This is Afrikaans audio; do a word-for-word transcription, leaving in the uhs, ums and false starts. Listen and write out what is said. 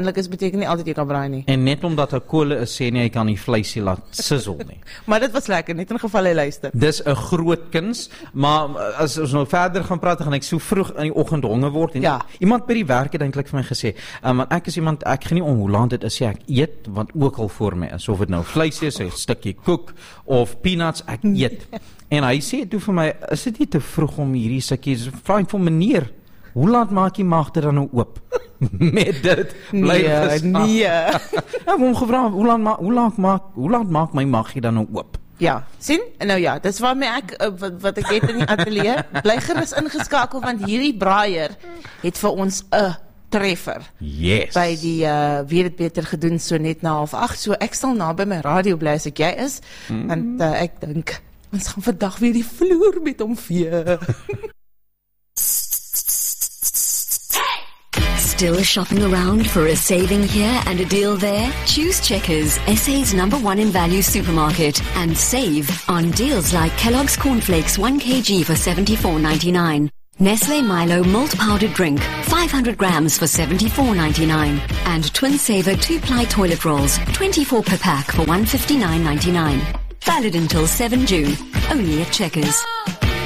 Is beteken nie altyd jy kan braai nie. En net omdat 'n kolle is, sê nie, jy kan die vleisie laat sizzle nie. Maar dit was lekker, net in geval hy luister. Dis 'n groot kuns, maar as ons nou verder gaan praat, gaan ek so vroeg in die oggend honger word. En ja. Iemand by die werk het eintlik vir my gesê, um, want ek is iemand, ek gee nie om hoe laat dit is, ek eet wat ook al voor my is, of dit nou vleisie is, 'n stukkie koek, of peanuts, ek eet. En hy sê toe vir my, is dit nie te vroeg om hierdie stukkies, vra ek vir meneer, hoe laat maak jy magte dan nou oop? Met dit bly nee, nee. Ek het hom gevra, hoe laat maak, hoe laat maak, hoe laat maak my maggie dan nou oop? Ja, sien? Nou ja, dis waarmee ek, uh, wat, wat ek het in die atelier, bly gerus ingeskakel, want hierdie braaier het vir ons 'n uh, treffer. Yes. By die, uh, weer het beter gedoen, so net na half agt, so ek sal na by my radio bly as ek jy is, mm. want uh, ek dink, ons gaan vandag weer die vloer met hom vee. Still shopping around for a saving here and a deal there? Choose Checkers, S A's number one in value supermarket, and save on deals like Kellogg's Cornflakes one kilogram for seventy-four ninety-nine. Nestle Milo malt powdered drink, five hundred grams for seventy-four ninety-nine. And Twin Saver two-ply toilet rolls, twenty-four per pack for one fifty-nine ninety-nine. Valid until seventh of June, only at Checkers.